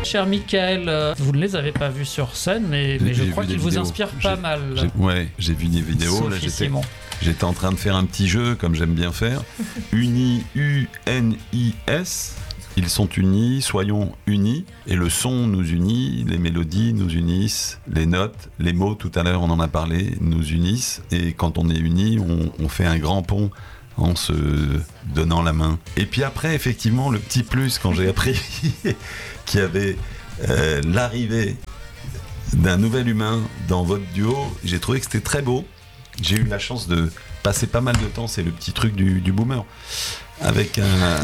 Cher Michael, vous ne les avez pas vus sur scène, mais je crois qu'ils vous inspirent pas mal. J'ai vu des vidéos. Là, j'étais en train de faire un petit jeu, comme j'aime bien faire. Unis, U-N-I-S. Ils sont unis, soyons unis. Et le son nous unit, les mélodies nous unissent, les notes, les mots, tout à l'heure on en a parlé, nous unissent. Et quand on est unis, on fait un grand pont en se donnant la main. Et puis après, effectivement, le petit plus, quand j'ai appris qu'il y avait l'arrivée d'un nouvel humain dans votre duo, j'ai trouvé que c'était très beau. J'ai eu la chance de passer pas mal de temps, c'est le petit truc du boomer. Avec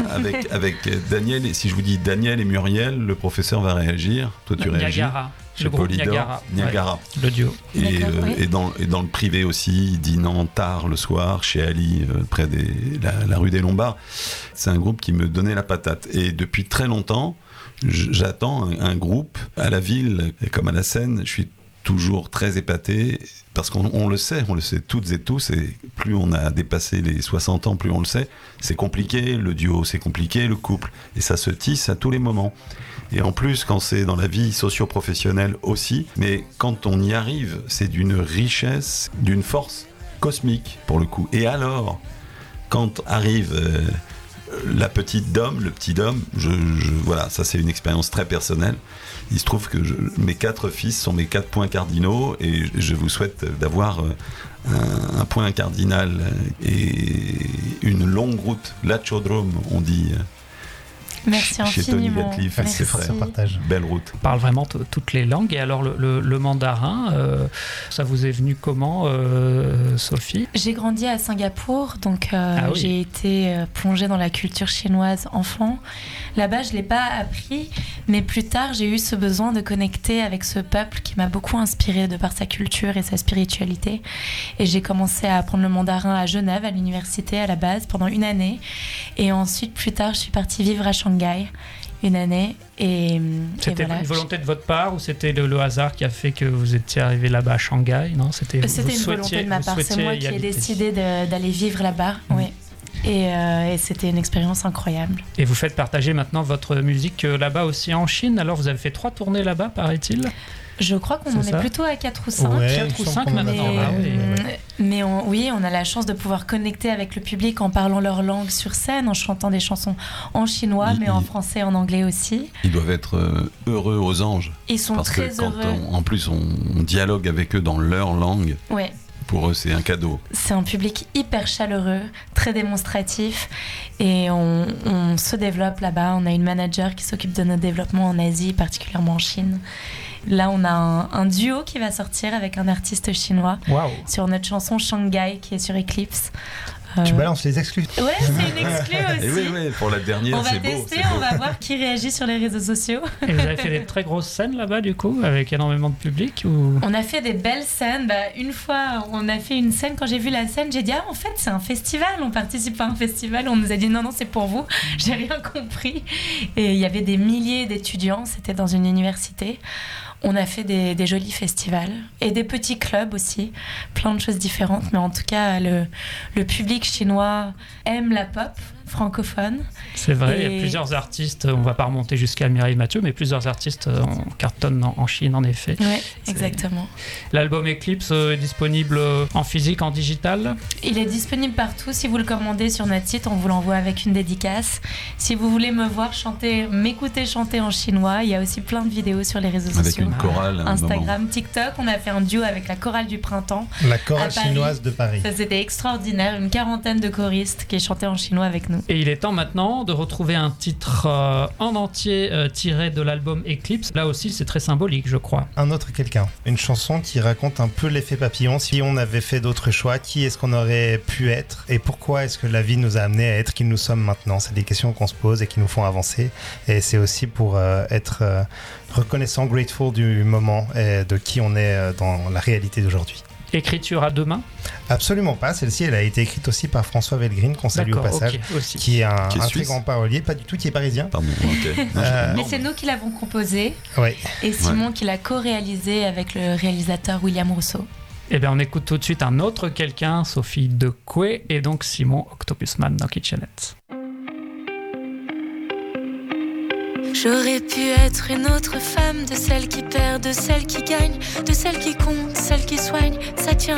Daniel, et si je vous dis Daniel et Muriel, le professeur va réagir. Toi, tu réagis. Niagara, le groupe Niagara. Ouais, le duo. Et dans le privé aussi, dînant tard le soir, chez Ali, près de la rue des Lombards. C'est un groupe qui me donnait la patate. Et depuis très longtemps, j'attends un groupe à la ville, comme à la scène. Je suis toujours très épaté, parce qu'on le sait toutes et tous, et plus on a dépassé les 60 ans, plus on le sait, c'est compliqué, le duo c'est compliqué, le couple, et ça se tisse à tous les moments. Et en plus, quand c'est dans la vie socio-professionnelle aussi, mais quand on y arrive, c'est d'une richesse, d'une force cosmique, pour le coup. Et alors, quand arrive la petite Dom, le petit Dom, voilà, ça c'est une expérience très personnelle. Il se trouve que mes 4 fils sont mes 4 points cardinaux, et je vous souhaite d'avoir un point cardinal et une longue route, l'Achodrome, on dit. Merci chez Tony infiniment. Gatliff et ses frères. Belle route. On parle vraiment toutes les langues. Et alors le mandarin, ça vous est venu comment, Sophie ? J'ai grandi à Singapour, donc oui. J'ai été plongée dans la culture chinoise enfant. Là-bas, je ne l'ai pas appris, mais plus tard, j'ai eu ce besoin de connecter avec ce peuple qui m'a beaucoup inspirée de par sa culture et sa spiritualité. Et j'ai commencé à apprendre le mandarin à Genève, à l'université à la base, pendant 1 année. Et ensuite, plus tard, je suis partie vivre à Shanghai 1 année. C'était une volonté de votre part, ou c'était le hasard qui a fait que vous étiez arrivé là-bas à Shanghai ? Non, c'était une volonté de ma part. C'est moi qui ai décidé d'aller vivre là-bas. Oui. Et c'était une expérience incroyable. Et vous faites partager maintenant votre musique là-bas aussi en Chine. Alors vous avez fait 3 tournées là-bas, paraît-il ? Je crois qu'on est plutôt à 4 ou 5. Ouais, 4 ou 5 maintenant. Mais on a la chance de pouvoir connecter avec le public en parlant leur langue sur scène, en chantant des chansons en chinois, mais en français et en anglais aussi. Ils doivent être heureux aux anges. Ils sont très heureux. Parce que en plus on dialogue avec eux dans leur langue, ouais. Pour eux c'est un cadeau. C'est un public hyper chaleureux, très démonstratif, et on se développe là-bas. On a une manager qui s'occupe de notre développement en Asie, particulièrement en Chine. Là, on a un duo qui va sortir avec un artiste chinois sur notre chanson Shanghai qui est sur Eclipse. Tu balances les exclus. Ouais, c'est une exclue aussi. Et oui, pour la dernière, c'est beau. On va tester, on va voir qui réagit sur les réseaux sociaux. Et vous avez fait des très grosses scènes là-bas, du coup, avec énormément de public ou... On a fait des belles scènes. Une fois, on a fait une scène. Quand j'ai vu la scène, j'ai dit en fait, c'est un festival. On participe à un festival. On nous a dit non, c'est pour vous. J'ai rien compris. Et il y avait des milliers d'étudiants. C'était dans une université. On a fait des jolis festivals et des petits clubs aussi, plein de choses différentes. Mais en tout cas, le public chinois aime la pop francophone. C'est vrai, il y a plusieurs artistes, on ne va pas remonter jusqu'à Mireille Mathieu, mais plusieurs artistes cartonnent en Chine, en effet. Oui, exactement. L'album Eclipse est disponible en physique, en digital ? Il est disponible partout. Si vous le commandez sur notre site, on vous l'envoie avec une dédicace. Si vous voulez me voir chanter, m'écouter chanter en chinois, il y a aussi plein de vidéos sur les réseaux sociaux. Avec une chorale. Instagram, TikTok. On a fait un duo avec la chorale du printemps. La chorale chinoise de Paris. Ça, c'était extraordinaire. Une 40aine de choristes qui chantaient en chinois avec nous. Et il est temps maintenant de retrouver un titre en entier tiré de l'album Eclipse. Là aussi, c'est très symbolique, je crois. Un autre quelqu'un. Une chanson qui raconte un peu l'effet papillon. Si on avait fait d'autres choix, qui est-ce qu'on aurait pu être ? Et pourquoi est-ce que la vie nous a amené à être qui nous sommes maintenant ? C'est des questions qu'on se pose et qui nous font avancer. Et c'est aussi pour être reconnaissant, grateful du moment et de qui on est dans la réalité d'aujourd'hui. Écriture à 2 mains ? Absolument pas. Celle-ci, elle a été écrite aussi par François Velgreen, qu'on salue au passage, qui est un très grand parolier, pas du tout, qui est parisien. Pardon, ok. Mais c'est nous qui l'avons composé, ouais. Et Simon qui l'a co-réalisé avec le réalisateur William Rousseau. Eh bien, on écoute tout de suite un autre quelqu'un, Sophie Decoué, et donc Simon Octopusman dans Kitchenette. J'aurais pu être une autre femme, de celle qui perd, de celle qui gagne, de celle qui compte, celle qui soigne, ça tient